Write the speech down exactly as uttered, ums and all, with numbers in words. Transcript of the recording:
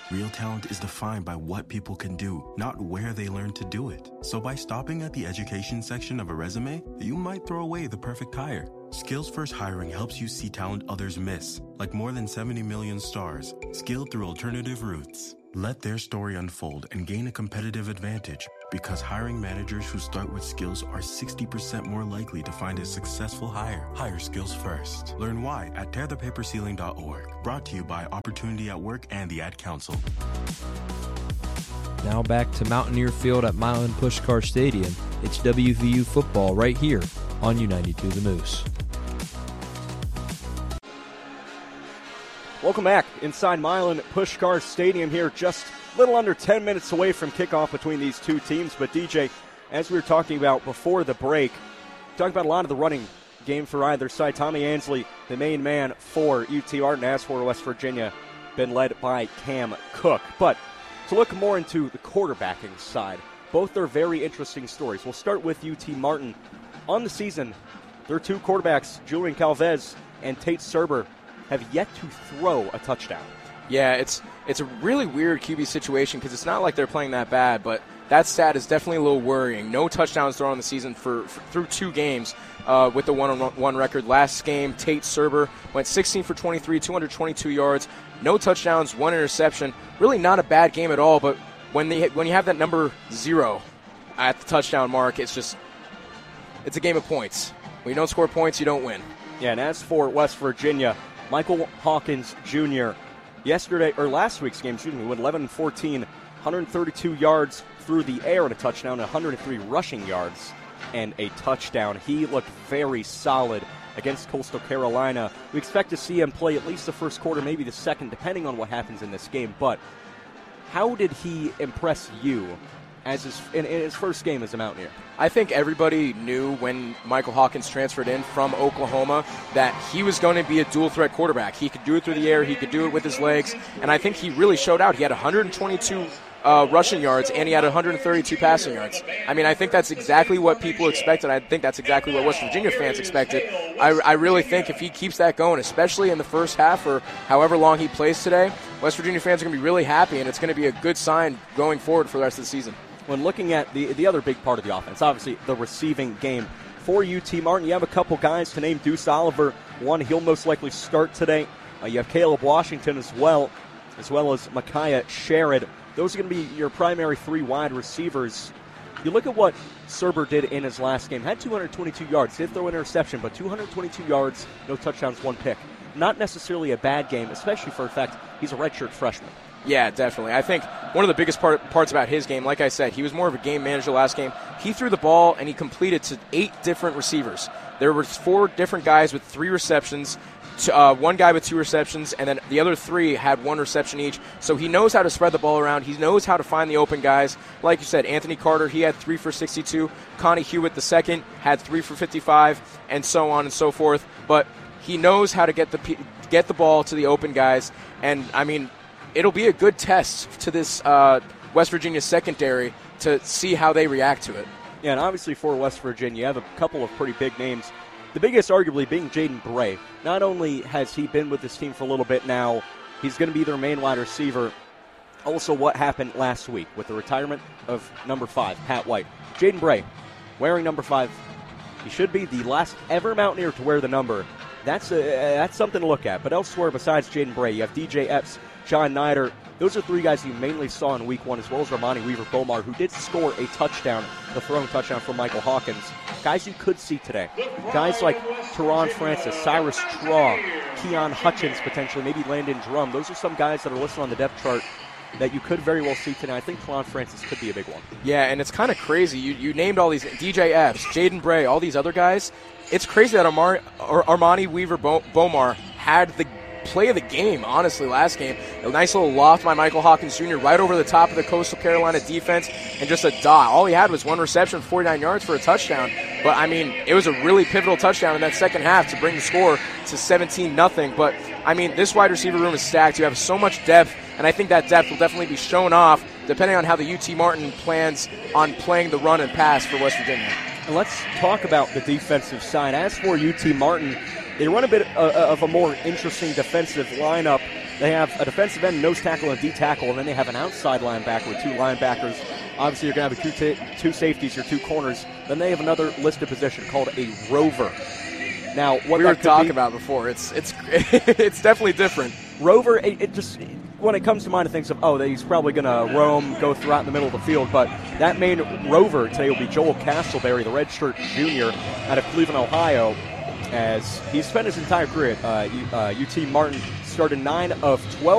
Real talent is defined by what people can do, not where they learn to do it. So by stopping at the education section of a resume, you might throw away the perfect hire. Skills First Hiring helps you see talent others miss, like more than seventy million stars, skilled through alternative routes. Let their story unfold and gain a competitive advantage, because hiring managers who start with skills are sixty percent more likely to find a successful hire. Hire skills first. Learn why at tear the paper ceiling dot org. Brought to you by Opportunity at Work and the Ad Council. Now back to Mountaineer Field at Milan Puskar Stadium. It's W V U football right here on U ninety-two The Moose. Welcome back inside Milan Puskar Stadium here, just a little under ten minutes away from kickoff between these two teams. But D J, as we were talking about before the break, talking about a lot of the running game for either side. Tommy Ansley, the main man for U T Martin, as for West Virginia, been led by Cam Cook. But to look more into the quarterbacking side, both are very interesting stories. We'll start with U T Martin. On the season, their two quarterbacks, Julian Calvez and Tate Serber, have yet to throw a touchdown. Yeah, it's it's a really weird Q B situation because it's not like they're playing that bad, but that stat is definitely a little worrying. No touchdowns thrown in the season for, for through two games uh, with the one-on-one record. Last game, Tate Serber went sixteen for twenty-three, two hundred twenty-two yards, no touchdowns, one interception. Really not a bad game at all, but when they when you have that number zero at the touchdown mark, it's just it's a game of points. When you don't score points, you don't win. Yeah, and as for West Virginia, Michael Hawkins Junior yesterday, or last week's game, excuse me, went eleven and fourteen, one hundred thirty-two yards through the air and a touchdown, and one hundred three rushing yards and a touchdown. He looked very solid against Coastal Carolina. We expect to see him play at least the first quarter, maybe the second, depending on what happens in this game. But how did he impress you as his, in, in his first game as a Mountaineer? I think everybody knew when Michael Hawkins transferred in from Oklahoma that he was going to be a dual-threat quarterback. He could do it through the air, he could do it with his legs, and I think he really showed out. He had one hundred twenty-two uh, rushing yards, and he had one hundred thirty-two passing yards. I mean, I think that's exactly what people expected. I think that's exactly what West Virginia fans expected. I, I really think if he keeps that going, especially in the first half or however long he plays today, West Virginia fans are going to be really happy, and it's going to be a good sign going forward for the rest of the season. When looking at the the other big part of the offense, obviously the receiving game for U T Martin, you have a couple guys to name. Deuce Oliver, one, he'll most likely start today. Uh, you have Caleb Washington as well, as well as Micaiah Sherrod. Those are going to be your primary three wide receivers. You look at what Serber did in his last game. Had two hundred twenty-two yards, did throw an interception, but two hundred twenty-two yards, no touchdowns, one pick. Not necessarily a bad game, especially for the fact he's a redshirt freshman. Yeah, definitely. I think one of the biggest part, parts about his game, like I said, he was more of a game manager last game. He threw the ball, and he completed to eight different receivers. There were four different guys with three receptions, to, uh, one guy with two receptions, and then the other three had one reception each. So he knows how to spread the ball around. He knows how to find the open guys. Like you said, Anthony Carter, he had three for sixty-two. Connie Hewitt, the second, had three for fifty-five, and so on and so forth. But he knows how to get the get the ball to the open guys, and, I mean, it'll be a good test to this uh, West Virginia secondary to see how they react to it. Yeah, and obviously for West Virginia, you have a couple of pretty big names. The biggest arguably being Jaden Bray. Not only has he been with this team for a little bit now, he's going to be their main wide receiver. Also what happened last week with the retirement of number five, Pat White. Jaden Bray, wearing number five. He should be the last ever Mountaineer to wear the number. That's, a, that's something to look at. But elsewhere besides Jaden Bray, you have D J Epps, John Nider. Those are three guys you mainly saw in week one, as well as Romani Weaver-Bomar, who did score a touchdown, the throwing touchdown from Michael Hawkins. Guys you could see today. Guys like Teron Francis, Cyrus Traw, Keon Hutchins potentially, maybe Landon Drum. Those are some guys that are listed on the depth chart that you could very well see today. I think Teron Francis could be a big one. Yeah, and it's kind of crazy. You you named all these, D J Epps, Jaden Bray, all these other guys. It's crazy that Amar, Ar- Armani Weaver-Bomar had the play of the game, honestly, last game. A nice little loft by Michael Hawkins Junior right over the top of the Coastal Carolina defense, and just a dot. All he had was one reception, forty-nine yards for a touchdown. But, I mean, it was a really pivotal touchdown in that second half to bring the score to seventeen nothing. But, I mean, this wide receiver room is stacked. You have so much depth, and I think that depth will definitely be shown off depending on how the U T Martin plans on playing the run and pass for West Virginia. And let's talk about the defensive side. As for U T Martin, they run a bit of a more interesting defensive lineup They have a defensive end, nose tackle, and D tackle, and then they have an outside linebacker with two linebackers. Obviously, you're going to have two, ta- two safeties, your two corners. Then they have another listed position called a rover. Now, what we that were could talking be, about before, it's it's it's definitely different. Rover, it, it just when it comes to mind, it thinks of, oh, he's probably going to roam, go throughout the middle of the field. But that main rover today will be Joel Castleberry, the redshirt junior out of Cleveland, Ohio, as he spent his entire career at uh, U, uh, U T Martin, started nine of twelve